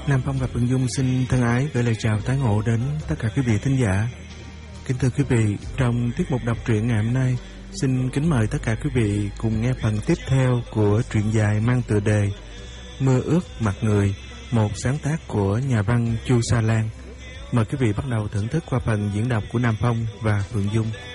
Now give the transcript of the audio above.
Nam Phong và Phượng Dung xin thân ái gửi lời chào tái ngộ đến tất cả quý vị thính giả. Kính thưa quý vị, trong tiết mục đọc truyện ngày hôm nay, xin kính mời tất cả quý vị cùng nghe phần tiếp theo của truyện dài mang tựa đề Mưa ướt mặt người, một sáng tác của nhà văn Chu Sa Lan. Mời quý vị bắt đầu thưởng thức qua phần diễn đọc của Nam Phong và Phượng Dung.